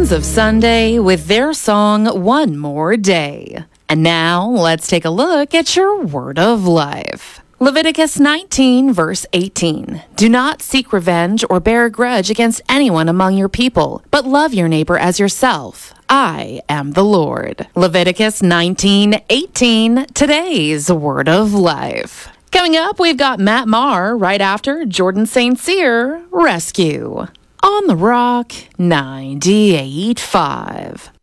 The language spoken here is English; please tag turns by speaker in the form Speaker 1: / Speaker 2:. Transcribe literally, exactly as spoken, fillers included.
Speaker 1: Sons of Sunday with their song One More Day. And now let's take a look at your word of life. Leviticus nineteen, verse eighteen. Do not seek revenge or bear a grudge against anyone among your people, but love your neighbor as yourself. I am the Lord. Leviticus nineteen, eighteen, today's word of life. Coming up, we've got Matt Maher right after Jordan Saint Cyr, Rescue. On the Rock ninety-eight point five.